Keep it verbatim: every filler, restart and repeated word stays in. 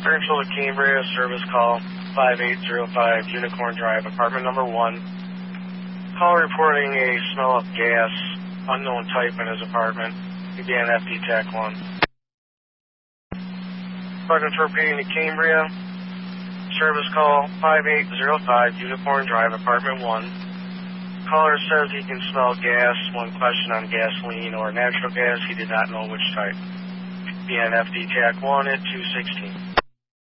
Springfield to Cambria, service call five eight zero five, Unicorn Drive, apartment number one. Call reporting a smell of gas, unknown type in his apartment. Began F D TAC one. Department for repeating to Cambria, service call five eight zero five, Unicorn Drive, apartment one. Caller says he can smell gas. One question on gasoline or natural gas. He did not know which type. Began F D TAC one at two sixteen.